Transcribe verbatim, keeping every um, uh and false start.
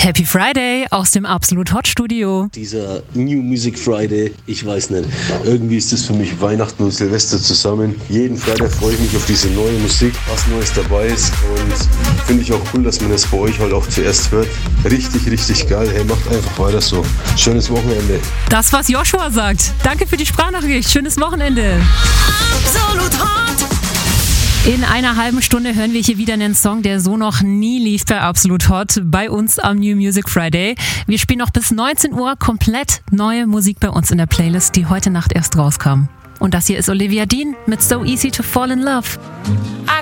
Happy Friday aus dem Absolut Hot Studio. Dieser New Music Friday, ich weiß nicht, irgendwie ist das für mich Weihnachten und Silvester zusammen. Jeden Freitag freue ich mich auf diese neue Musik, was Neues dabei ist, und finde ich auch cool, dass man das bei euch halt auch zuerst hört. Richtig, richtig geil. Hey, macht einfach weiter so. Schönes Wochenende. Das, was Joshua sagt. Danke für die Sprachnachricht. Schönes Wochenende. Absolut Hot. In einer halben Stunde hören wir hier wieder einen Song, der so noch nie lief bei Absolut Hot, bei uns am New Music Friday. Wir spielen noch bis neunzehn Uhr komplett neue Musik bei uns in der Playlist, die heute Nacht erst rauskam. Und das hier ist Olivia Dean mit So Easy to Fall in Love. I